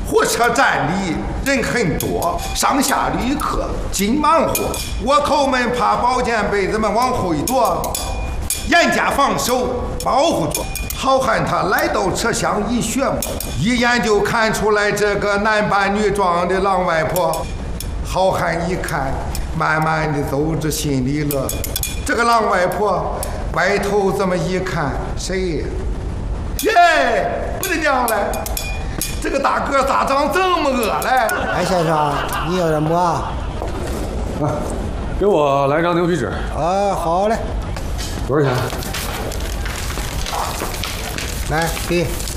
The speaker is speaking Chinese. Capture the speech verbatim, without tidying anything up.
火车站里人很多，上下旅客紧忙活，倭寇们怕宝剑被子们往后一躲，严加防守保护着。好汉他来到车厢一旋目，一眼就看出来这个男扮女装的狼外婆。好汉一看，慢慢的走着，心里乐。这个狼外婆歪头这么一看，谁呀？耶，我的娘嘞！这个大个咋长这么饿嘞？ 哎，先生，你要点么啊？ 啊，给我来张牛皮纸。 啊，好嘞。 多少钱？ 来，给。